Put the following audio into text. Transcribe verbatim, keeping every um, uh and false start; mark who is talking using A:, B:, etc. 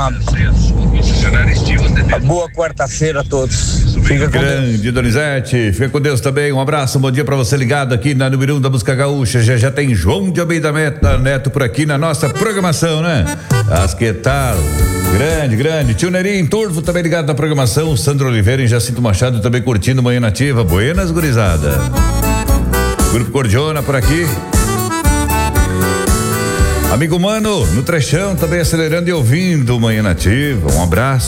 A: uma boa quarta-feira a todos. Fica com
B: Grande
A: Deus.
B: Donizete, fica com Deus também. Um abraço, bom dia pra você ligado aqui na número um da música gaúcha. Já já tem João de Almeida Neto por aqui na nossa programação, né? As que tal? Grande, grande. Tio Nerinho Turvo também ligado na programação. Sandro Oliveira e Jacinto Machado também curtindo Manhã Nativa. Buenas, gurizada. Grupo Cordiona por aqui. Amigo Mano, no trechão também acelerando e ouvindo Manhã Nativa. Um abraço.